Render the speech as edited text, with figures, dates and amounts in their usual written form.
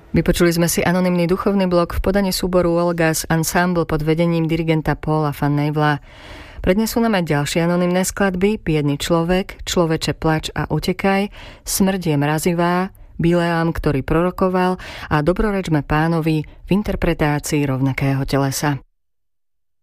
Vypočuli sme si anonymný duchovný blok v podaní súboru Olgas Ensemble pod vedením dirigenta Paula van Nevela. Prednesú nám aj ďalšie anonymné skladby: Biedný človek, Človeče plač a utekaj, Smrť je mrazivá, Bileám, ktorý prorokoval a Dobrorečme Pánovi v interpretácii Rovnakého telesa.